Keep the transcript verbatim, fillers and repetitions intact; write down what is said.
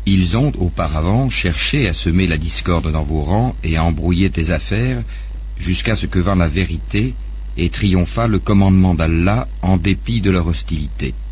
Ils ont auparavant cherché à semer la discorde dans vos rangs et à embrouiller tes affaires, jusqu'à ce que vint la vérité et triompha le commandement d'Allah en dépit de leur hostilité.